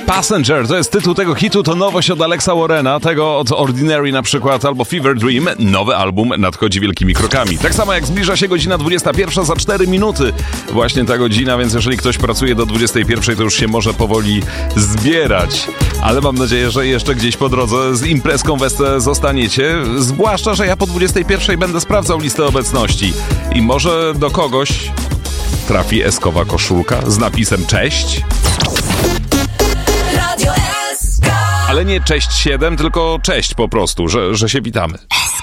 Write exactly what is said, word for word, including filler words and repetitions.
Passenger to jest tytuł tego hitu, to nowość od Alexa Warrena, tego od Ordinary na przykład, albo Fever Dream. Nowy album nadchodzi wielkimi krokami. Tak samo jak zbliża się godzina dwudziesta pierwsza za cztery minuty. Właśnie ta godzina, więc jeżeli ktoś pracuje do dwudziestej pierwszej, to już się może powoli zbierać. Ale mam nadzieję, że jeszcze gdzieś po drodze z imprezką Wesce zostaniecie. Zwłaszcza, że ja po dwudziestej pierwszej będę sprawdzał listę obecności. I może do kogoś trafi eskowa koszulka z napisem cześć. Ale nie cześć siedem, tylko cześć po prostu, że, że się witamy.